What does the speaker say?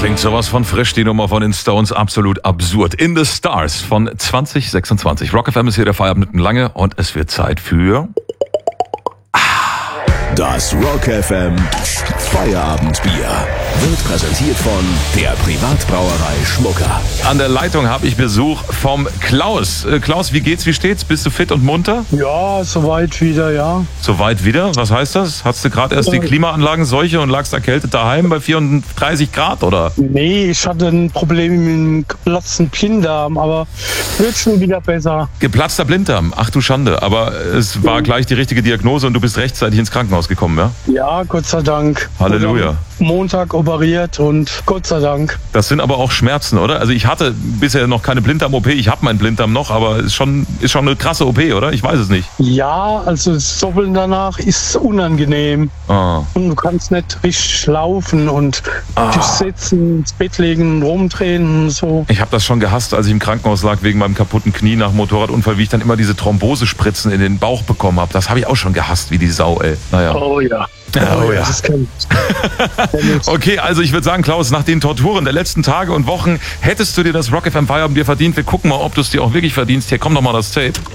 Klingt sowas von frisch, die Nummer von den Stones, absolut absurd. In the Stars von 2026. Rock FM ist hier der Feierabend mit Lange und es wird Zeit für... Das Rock FM Feierabendbier wird präsentiert von der Privatbrauerei Schmucker. An der Leitung habe ich Besuch vom Klaus. Klaus, wie geht's, wie steht's? Bist du fit und munter? Ja, soweit wieder, ja. Soweit wieder? Was heißt das? Hattest du gerade erst die Klimaanlagenseuche und lagst erkältet daheim bei 34 Grad, oder? Nee, ich hatte ein Problem mit dem geplatzten Blinddarm, aber wird schon wieder besser. Geplatzter Blinddarm, ach du Schande. Aber es war gleich die richtige Diagnose und du bist rechtzeitig ins Krankenhaus gekommen, ja? Ja, Gott sei Dank. Halleluja. Montag operiert und Gott sei Dank. Das sind aber auch Schmerzen, oder? Also ich hatte bisher noch keine Blinddarm-OP, ich habe meinen Blinddarm noch, aber ist schon eine krasse OP, oder? Ich weiß es nicht. Ja, also das Soppeln danach ist unangenehm. Und du kannst nicht richtig laufen und dich setzen, ins Bett legen und rumdrehen und so. Ich habe das schon gehasst, als ich im Krankenhaus lag wegen meinem kaputten Knie nach dem Motorradunfall, wie ich dann immer diese Thrombosespritzen in den Bauch bekommen habe. Das habe ich auch schon gehasst, wie die Sau, ey. Naja. Oh ja. Oh ja. Das kenn ich. Okay, also ich würde sagen, Klaus, nach den Torturen der letzten Tage und Wochen hättest du dir das Rock FM Feierabendbier verdient. Wir gucken mal, ob du es dir auch wirklich verdienst. Hier, komm doch mal das Tape.